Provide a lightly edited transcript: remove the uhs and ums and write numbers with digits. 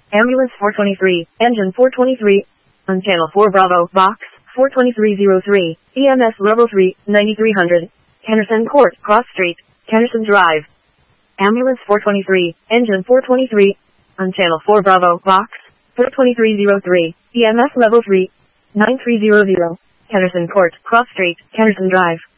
Ambulance 423, Engine 423, on Channel 4 Bravo, Box 42303, EMS Level 3, 9300, Henderson Court, Cross Street, Henderson Drive. Ambulance 423, Engine 423, on Channel 4 Bravo, Box 42303, EMS Level 3, 9300, Henderson Court, Cross Street, Henderson Drive.